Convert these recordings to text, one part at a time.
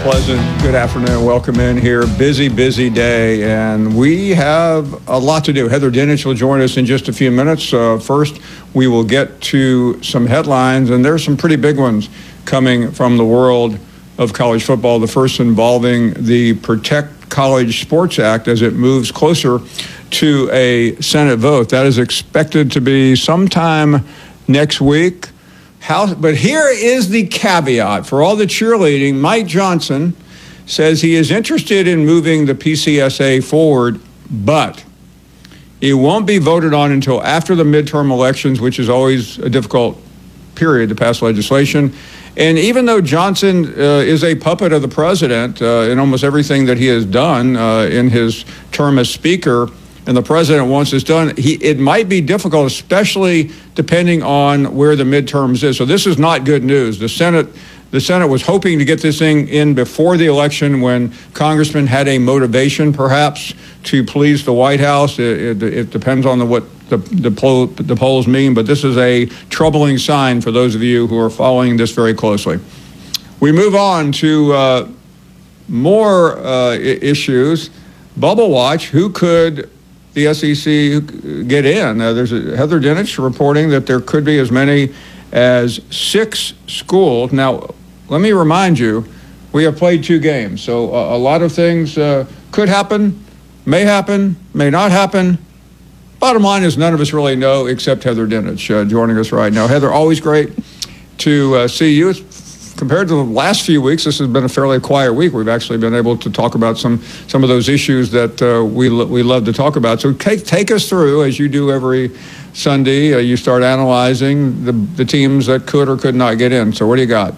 pleasant good afternoon. Welcome in here. Busy day, and we have a lot to do. Heather Dinich will join us in just a few minutes. First, we will get to some headlines, and there's some pretty big ones coming from the world of college football. The first involving the Protect College Sports Act as it moves closer to a Senate vote. That is expected to be sometime next week. But here is the caveat. For all the cheerleading, Mike Johnson says he is interested in moving the PCSA forward, but it won't be voted on until after the midterm elections, which is always a difficult period to pass legislation. And even though Johnson is a puppet of the president in almost everything that he has done in his term as Speaker, and the president wants this done, it might be difficult, especially depending on where the midterms is. So this is not good news. The Senate was hoping to get this thing in before the election when congressmen had a motivation, perhaps, to please the White House. It depends on what the polls mean, but this is a troubling sign for those of you who are following this very closely. We move on to more issues. Bubble watch. Who could the SEC get in? There's Heather Dinich reporting that there could be as many as 6 schools. Now, let me remind you, we have played 2 games, so a lot of things could happen, may not happen. Bottom line is none of us really know except Heather Dinich joining us right now. Heather, always great to see you. Compared to the last few weeks, this has been a fairly quiet week. We've actually been able to talk about some of those issues that we love to talk about. So take us through, as you do every Sunday. You start analyzing the teams that could or could not get in. So what do you got?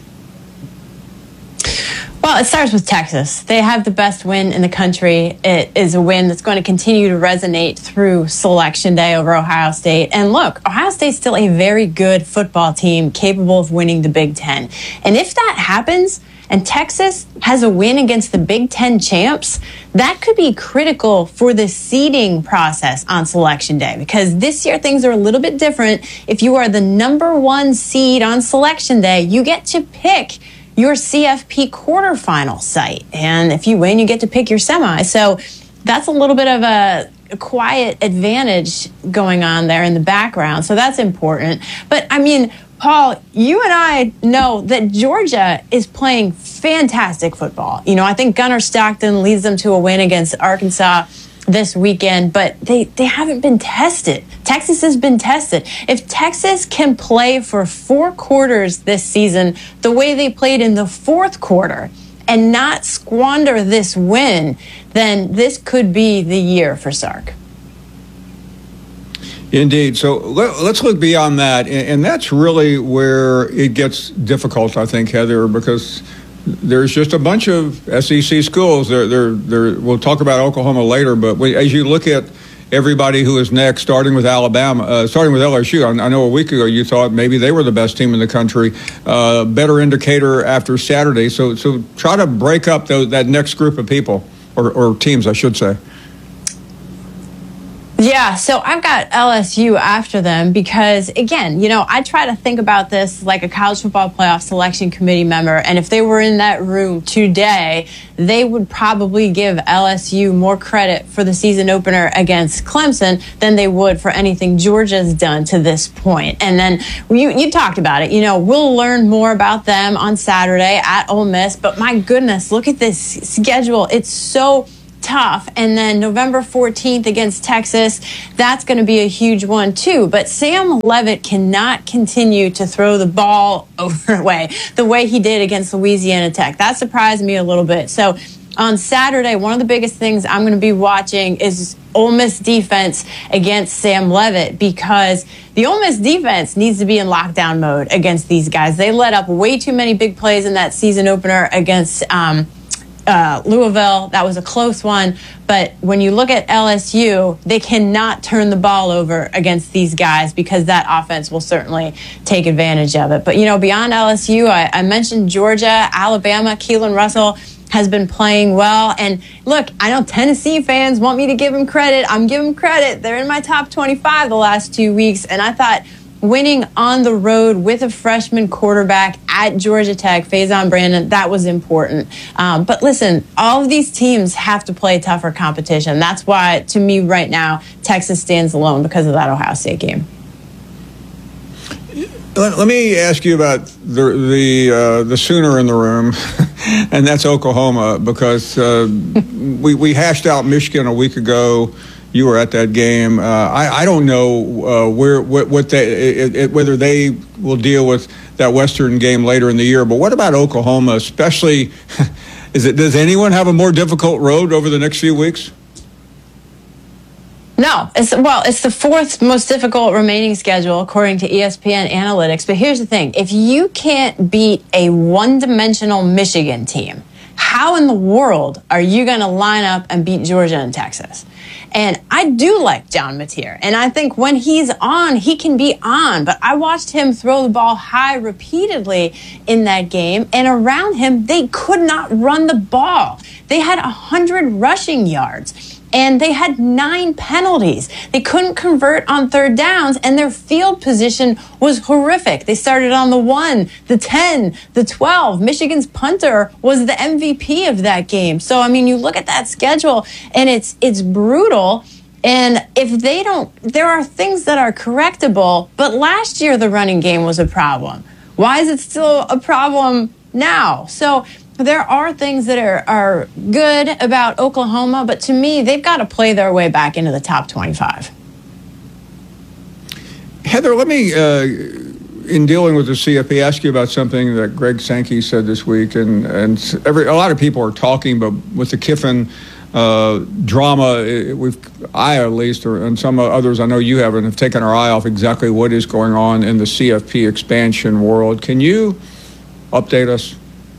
Well, it starts with Texas. They have the best win in the country. It is a win that's going to continue to resonate through Selection Day over Ohio State. And look, Ohio State's still a very good football team capable of winning the Big Ten. And if that happens, and Texas has a win against the Big Ten champs, that could be critical for the seeding process on Selection Day. Because this year things are a little bit different. If you are the number 1 seed on Selection Day, you get to pick your CFP quarterfinal site. And if you win, you get to pick your semi. So that's a little bit of a quiet advantage going on there in the background. So that's important. But I mean, Paul, you and I know that Georgia is playing fantastic football. You know, I think Gunnar Stockton leads them to a win against Arkansas this weekend, but they haven't been tested. Texas has been tested. If Texas can play for 4 quarters this season the way they played in the 4th quarter and not squander this win, then this could be the year for Sark. Indeed. So let's look beyond that. And that's really where it gets difficult, I think, Heather, because there's just a bunch of SEC schools. We'll talk about Oklahoma later, but as you look at everybody who is next, starting with Alabama, starting with LSU, I know a week ago you thought maybe they were the best team in the country. Better indicator after Saturday. So try to break up that next group of people, or teams, I should say. Yeah, so I've got LSU after them because, again, you know, I try to think about this like a college football playoff selection committee member, and if they were in that room today, they would probably give LSU more credit for the season opener against Clemson than they would for anything Georgia's done to this point. And then you talked about it. You know, we'll learn more about them on Saturday at Ole Miss, but my goodness, look at this schedule. It's so tough. And then November 14th against Texas, that's going to be a huge one too. But Sam Leavitt cannot continue to throw the ball away the way he did against Louisiana Tech. That surprised me a little bit. So on Saturday, one of the biggest things I'm going to be watching is Ole Miss defense against Sam Leavitt, because the Ole Miss defense needs to be in lockdown mode against these guys. They let up way too many big plays in that season opener against Louisville. That was a close one. But when you look at LSU, they cannot turn the ball over against these guys because that offense will certainly take advantage of it. But, you know, beyond LSU, I mentioned Georgia, Alabama, Keelan Russell has been playing well. And look, I know Tennessee fans want me to give them credit. I'm giving them credit. They're in my top 25 the last 2 weeks. And I thought winning on the road with a freshman quarterback at Georgia Tech, Faison Brandon, that was important. But listen, all of these teams have to play tougher competition. That's why, to me right now, Texas stands alone because of that Ohio State game. Let me ask you about the Sooner in the room, and that's Oklahoma, because we hashed out Michigan a week ago. You were at that game. I don't know whether they will deal with that Western game later in the year. But what about Oklahoma, especially? Does anyone have a more difficult road over the next few weeks? No, it's the fourth most difficult remaining schedule according to ESPN analytics. But here's the thing. If you can't beat a one-dimensional Michigan team, how in the world are you going to line up and beat Georgia and Texas? And I do like John Mateer. And I think when he's on, he can be on. But I watched him throw the ball high repeatedly in that game. And around him, they could not run the ball. They had 100 rushing yards. And they had 9 penalties. They couldn't convert on third downs, and their field position was horrific. They started on the 1, the 10, the 12. Michigan's punter was the MVP of that game. So, I mean, you look at that schedule, and it's brutal. And if they don't, there are things that are correctable, but last year the running game was a problem. Why is it still a problem now? So there are things that are good about Oklahoma, but to me, they've got to play their way back into the top 25. Heather, let me, in dealing with the CFP, ask you about something that Greg Sankey said this week. And a lot of people are talking, but with the Kiffin drama, I at least, and some others I know you haven't, have taken our eye off exactly what is going on in the CFP expansion world. Can you update us?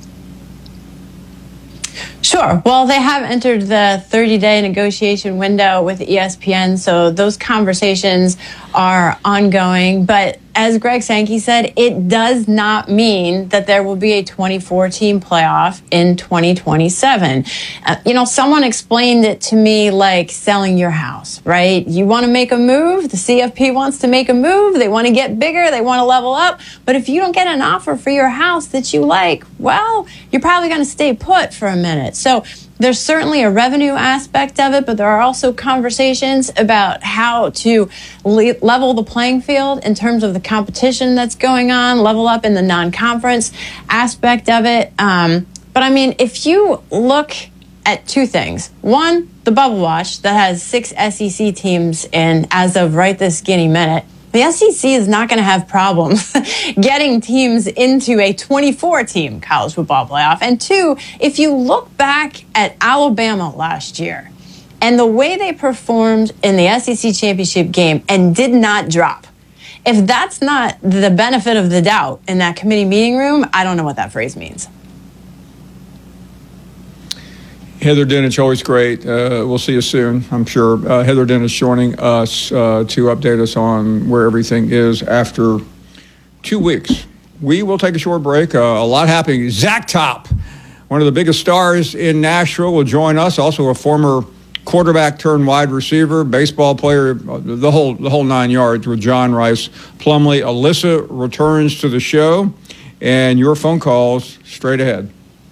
Sure. Well, they have entered the 30-day negotiation window with ESPN, so those conversations are ongoing. But as Greg Sankey said, it does not mean that there will be a 24-team playoff in 2027. Someone explained it to me like selling your house, right? You want to make a move. The CFP wants to make a move. They want to get bigger. They want to level up. But if you don't get an offer for your house that you like, well, you're probably going to stay put for a minute. So there's certainly a revenue aspect of it, but there are also conversations about how to level the playing field in terms of the competition that's going on, level up in the non-conference aspect of it. But I mean, if you look at two things. One, the bubble watch that has 6 SEC teams in as of right this skinny minute. The SEC is not going to have problems getting teams into a 24-team college football playoff. And two, if you look back at Alabama last year and the way they performed in the SEC championship game and did not drop, if that's not the benefit of the doubt in that committee meeting room, I don't know what that phrase means. Heather Dinich, always great. We'll see you soon, I'm sure. Heather Dinich joining us to update us on where everything is after 2 weeks. We will take a short break. A lot happening. Zach Top, one of the biggest stars in Nashville, will join us. Also a former quarterback turned wide receiver, baseball player, the whole 9 yards with John Rice Plumlee. Alyssa returns to the show, and your phone calls straight ahead.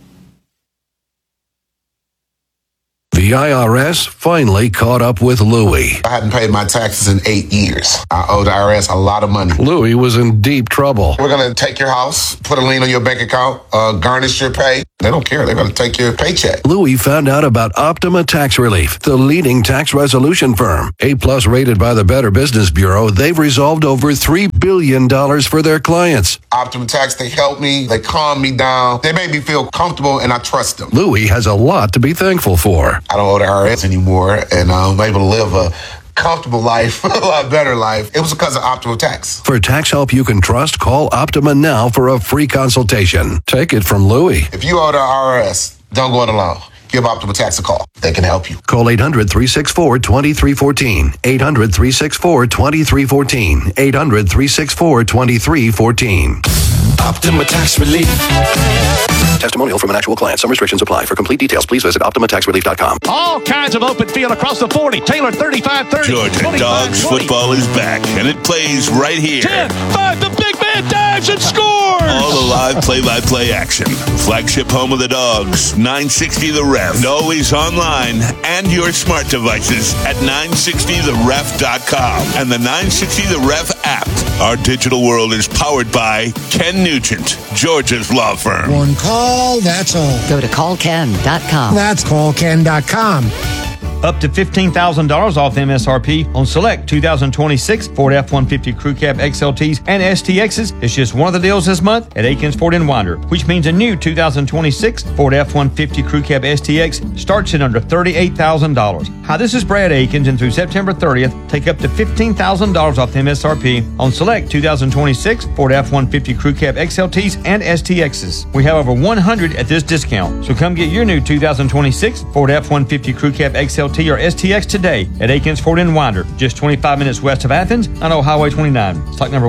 The IRS finally caught up with Louie. I hadn't paid my taxes in 8 years. I owe the IRS a lot of money. Louie was in deep trouble. We're going to take your house, put a lien on your bank account, garnish your pay. They don't care. They're going to take your paycheck. Louie found out about Optima Tax Relief, the leading tax resolution firm. A+ rated by the Better Business Bureau, they've resolved over $3 billion for their clients. Optima Tax, they help me. They calm me down. They make me feel comfortable, and I trust them. Louie has a lot to be thankful for. I don't owe the IRS anymore, and I'm able to live a comfortable life, a lot better life. It was because of Optima Tax. For tax help you can trust, call Optima now for a free consultation. Take it from Louie. If you owe the IRS, don't go it alone. Give Optima Tax a call. They can help you. Call 800-364-2314. 800-364-2314. 800-364-2314. Optima Tax Relief. Testimonial from an actual client. Some restrictions apply. For complete details, please visit OptimaTaxRelief.com. All kinds of open field across the 40. Taylor 35-30. Georgia Dogs football is back, and it plays right here. 10-5, the big man dives and scores! All the live play-by-play action. Flagship home of the Dogs, 960 The Ref. And always online and your smart devices at 960theref.com and the 960 The Ref app. Our digital world is powered by Ken Nugent, Georgia's law firm. One call, that's all. Go to callken.com. That's callken.com. Up to $15,000 off MSRP on select 2026 Ford F-150 Crew Cab XLTs and STXs. It's just one of the deals this month at Akins Ford in Winder, which means a new 2026 Ford F-150 Crew Cab STX starts at under $38,000. Hi, this is Brad Akins, and through September 30th, take up to $15,000 off MSRP on select 2026 Ford F-150 Crew Cab XLTs and STXs. We have over 100 at this discount, so come get your new 2026 Ford F-150 Crew Cab XLT or STX today at Akins Ford in Winder, just 25 minutes west of Athens on Old Highway 29. Stock number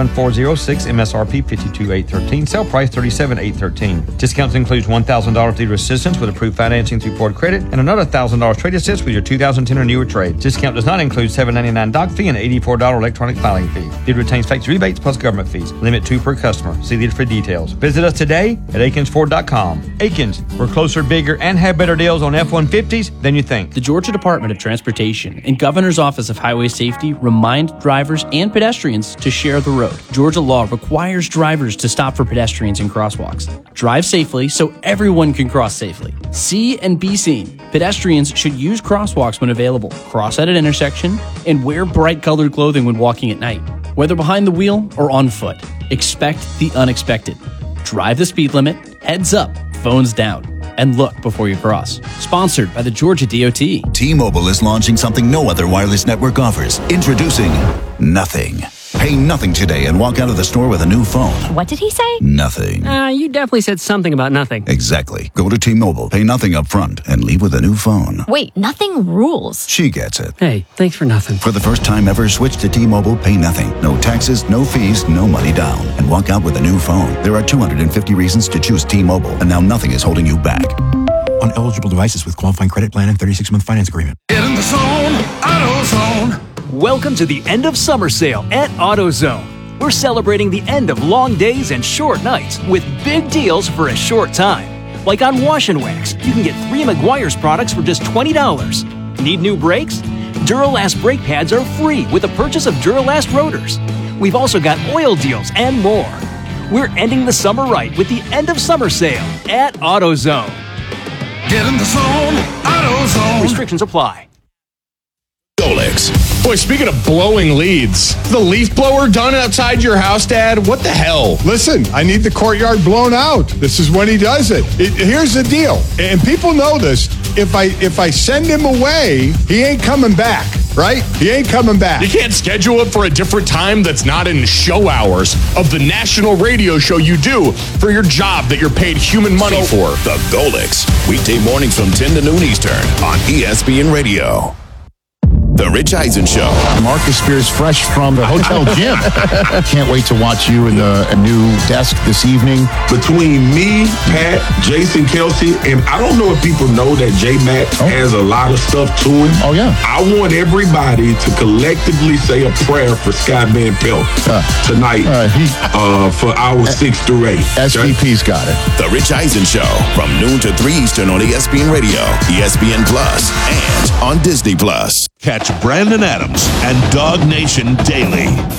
17406, MSRP $52,813, sale price $37,813. Discounts includes $1,000 dealer assistance with approved financing through Ford Credit and another $1,000 trade assist with your 2010 or newer trade. Discount does not include $7.99 doc fee and $84 electronic filing fee. Dealer retains factory rebates plus government fees. Limit 2 per customer. See dealer for details. Visit us today at AkinsFord.com. Akins, we're closer, bigger, and have better deals on F-150s than you think. The Georgia Department of Transportation and Governor's Office of Highway Safety remind drivers and pedestrians to share the road. Georgia law requires drivers to stop for pedestrians in crosswalks. Drive safely so everyone can cross safely. See and be seen. Pedestrians should use crosswalks when available, cross at an intersection, and wear bright colored clothing when walking at night. Whether behind the wheel or on foot, expect the unexpected. Drive the speed limit, heads up, phones down, and look before you cross. Sponsored by the Georgia DOT. T-Mobile is launching something no other wireless network offers. Introducing Nothing. Pay nothing today and walk out of the store with a new phone. What did he say? Nothing. You definitely said something about nothing. Exactly. Go to T-Mobile, pay nothing up front, and leave with a new phone. Wait, nothing rules. She gets it. Hey, thanks for nothing. For the first time ever, switch to T-Mobile, pay nothing. No taxes, no fees, no money down. And walk out with a new phone. There are 250 reasons to choose T-Mobile, and now nothing is holding you back. On eligible devices with qualifying credit plan and 36-month finance agreement. Get in the zone, AutoZone. Welcome to the end of summer sale at AutoZone. We're celebrating the end of long days and short nights with big deals for a short time. Like on Wash and Wax, you can get 3 Meguiar's products for just $20. Need new brakes? Duralast brake pads are free with the purchase of Duralast rotors. We've also got oil deals and more. We're ending the summer right with the end of summer sale at AutoZone. Get in the zone, AutoZone. Restrictions apply. Golex. Boy, speaking of blowing leads, the leaf blower done outside your house, Dad? What the hell? Listen, I need the courtyard blown out. This is when he does it. Here's the deal, and people know this. If I send him away, he ain't coming back, right? He ain't coming back. You can't schedule it for a different time that's not in show hours of the national radio show you do for your job that you're paid human money for. The Golex, weekday mornings from 10 to noon Eastern on ESPN Radio. The Rich Eisen Show. Marcus Spears, fresh from the hotel gym. Can't wait to watch you in a new desk this evening. Between me, Pat, Jason Kelsey, and I don't know if people know that J-Mac has a lot of stuff to him. Oh, yeah. I want everybody to collectively say a prayer for Scott Van Pelt tonight for hours 6 through 8. SVP's got it. The Rich Eisen Show from noon to 3 Eastern on ESPN Radio, ESPN Plus, and on Disney Plus. Catch Brandon Adams and Dog Nation daily.